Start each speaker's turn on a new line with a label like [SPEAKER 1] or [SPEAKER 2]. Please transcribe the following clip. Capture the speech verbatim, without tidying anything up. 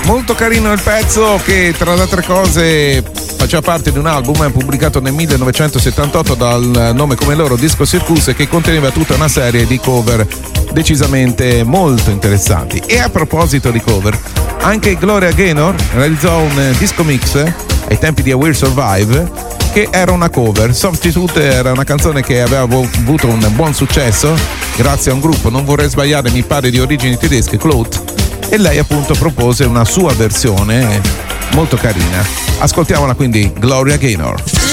[SPEAKER 1] Molto carino il pezzo, che tra le altre cose faceva parte di un album pubblicato nel millenovecentosettantotto dal nome come loro Disco Circus, e che conteneva tutta una serie di cover decisamente molto interessanti. E a proposito di cover, anche Gloria Gaynor realizzò un disco mix ai tempi di I Will Survive, che era una cover. Substitute era una canzone che aveva avuto un buon successo grazie a un gruppo, non vorrei sbagliare, mi pare di origini tedesche, Clout, e lei appunto propose una sua versione molto carina. Ascoltiamola quindi, Gloria Gaynor.